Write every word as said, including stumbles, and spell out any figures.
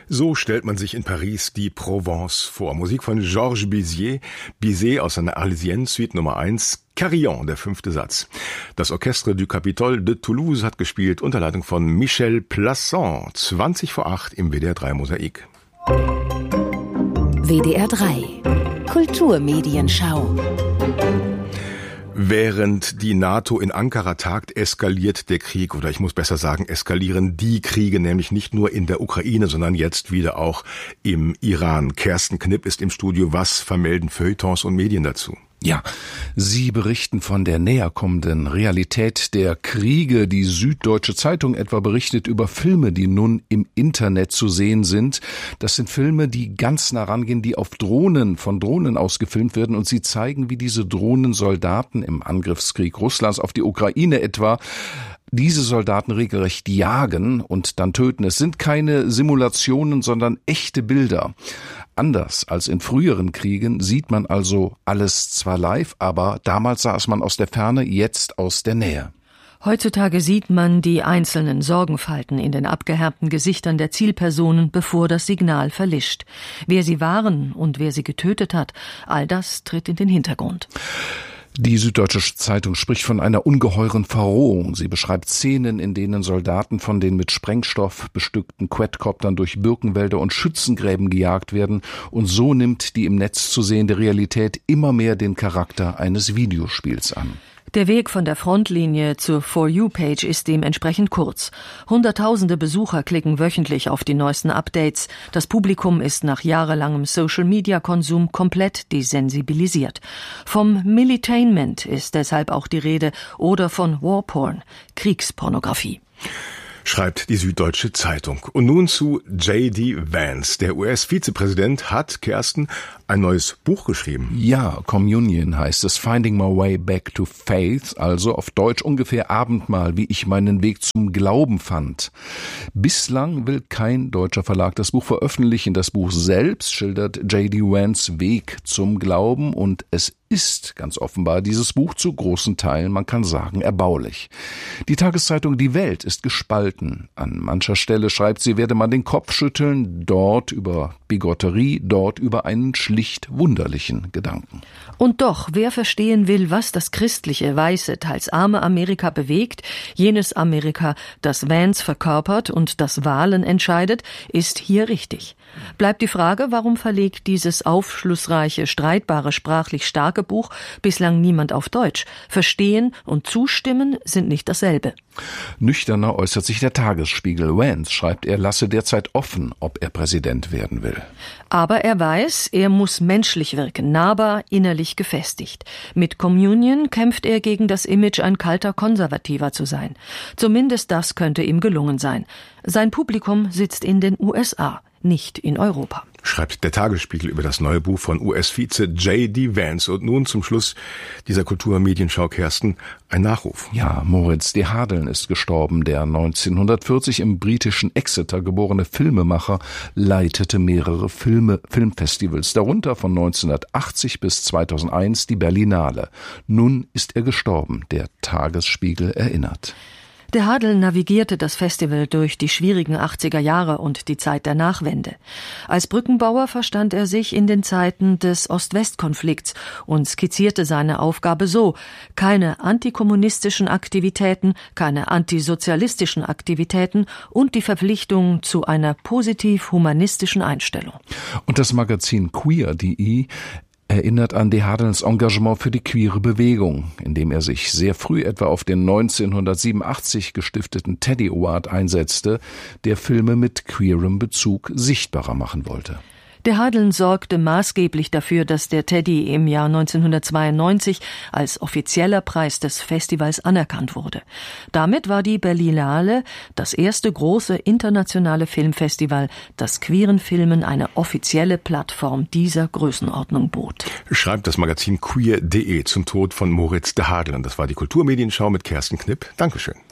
So stellt man sich in Paris die Provence vor. Musik von Georges Bizet, Bizet aus seiner Arlésienne-Suite Nummer eins, Carillon, der fünfte Satz. Das Orchestre du Capitole de Toulouse hat gespielt unter Leitung von Michel Plasson, zwanzig vor acht im W D R drei Mosaik. W D R drei Kulturmedienschau. Während die NATO in Ankara tagt, eskaliert der Krieg, oder ich muss besser sagen, eskalieren die Kriege, nämlich nicht nur in der Ukraine, sondern jetzt wieder auch im Iran. Kerstin Knipp ist im Studio. Was vermelden Feuilletons und Medien dazu? Ja, sie berichten von der näherkommenden Realität der Kriege. Die Süddeutsche Zeitung etwa berichtet über Filme, die nun im Internet zu sehen sind. Das sind Filme, die ganz nah rangehen, die auf Drohnen, von Drohnen aus gefilmt werden, und sie zeigen, wie diese Drohnensoldaten im Angriffskrieg Russlands auf die Ukraine etwa diese Soldaten regelrecht jagen und dann töten. Es sind keine Simulationen, sondern echte Bilder. Anders als in früheren Kriegen sieht man also alles zwar live, aber damals sah es man aus der Ferne, jetzt aus der Nähe. Heutzutage sieht man die einzelnen Sorgenfalten in den abgehärmten Gesichtern der Zielpersonen, bevor das Signal verlischt. Wer sie waren und wer sie getötet hat, all das tritt in den Hintergrund. Die Süddeutsche Zeitung spricht von einer ungeheuren Verrohung. Sie beschreibt Szenen, in denen Soldaten von den mit Sprengstoff bestückten Quadcoptern durch Birkenwälder und Schützengräben gejagt werden. Und so nimmt die im Netz zu sehende Realität immer mehr den Charakter eines Videospiels an. Der Weg von der Frontlinie zur For You-Page ist dementsprechend kurz. Hunderttausende Besucher klicken wöchentlich auf die neuesten Updates. Das Publikum ist nach jahrelangem Social-Media-Konsum komplett desensibilisiert. Vom Militainment ist deshalb auch die Rede oder von Warporn, Kriegspornografie. Schreibt die Süddeutsche Zeitung. Und nun zu J D Vance. Der U S-Vizepräsident hat, Kerstin, ein neues Buch geschrieben. Ja, Communion heißt es, Finding My Way Back to Faith, also auf Deutsch ungefähr Abendmahl, wie ich meinen Weg zum Glauben fand. Bislang will kein deutscher Verlag das Buch veröffentlichen. Das Buch selbst schildert J D Vance Weg zum Glauben, und es ist ganz offenbar dieses Buch zu großen Teilen, man kann sagen, erbaulich. Die Tageszeitung Die Welt ist gespalten. An mancher Stelle schreibt sie, werde man den Kopf schütteln, dort über Bigotterie, dort über einen schlicht wunderlichen Gedanken. Und doch, wer verstehen will, was das christliche, weiße, teils arme Amerika bewegt, jenes Amerika, das Vance verkörpert und das Wahlen entscheidet, ist hier richtig. Bleibt die Frage, warum verlegt dieses aufschlussreiche, streitbare, sprachlich starke Buch bislang niemand auf Deutsch? Verstehen und zustimmen sind nicht dasselbe. Nüchterner äußert sich der Tagesspiegel. Vance, schreibt er, lasse derzeit offen, ob er Präsident werden will. Aber er weiß, er muss menschlich wirken, nahbar, innerlich gefestigt. Mit Communion kämpft er gegen das Image, ein kalter Konservativer zu sein. Zumindest das könnte ihm gelungen sein. Sein Publikum sitzt in den U S A, nicht in Europa. Schreibt der Tagesspiegel über das neue Buch von U S-Vize J D Vance. Und nun zum Schluss dieser Kulturmedienschau, Kerstin, ein Nachruf. Ja, Moritz de Hadeln ist gestorben. Der neunzehnhundertvierzig im britischen Exeter geborene Filmemacher leitete mehrere Filme, Filmfestivals, darunter von neunzehnhundertachtzig bis zweitausendeins die Berlinale. Nun ist er gestorben, der Tagesspiegel erinnert. De Hadeln navigierte das Festival durch die schwierigen achtziger Jahre und die Zeit der Nachwende. Als Brückenbauer verstand er sich in den Zeiten des Ost-West-Konflikts und skizzierte seine Aufgabe so: keine antikommunistischen Aktivitäten, keine antisozialistischen Aktivitäten und die Verpflichtung zu einer positiv-humanistischen Einstellung. Und das Magazin Queer punkt de erinnert an de Hadelns Engagement für die queere Bewegung, indem er sich sehr früh etwa auf den neunzehnhundertsiebenundachtzig gestifteten Teddy Award einsetzte, der Filme mit queerem Bezug sichtbarer machen wollte. De Hadeln sorgte maßgeblich dafür, dass der Teddy im Jahr neunzehnhundertzweiundneunzig als offizieller Preis des Festivals anerkannt wurde. Damit war die Berlinale das erste große internationale Filmfestival, das queeren Filmen eine offizielle Plattform dieser Größenordnung bot. Schreibt das Magazin Queer punkt de zum Tod von Moritz de Hadeln. Das war die Kulturmedienschau mit Kerstin Knipp. Dankeschön.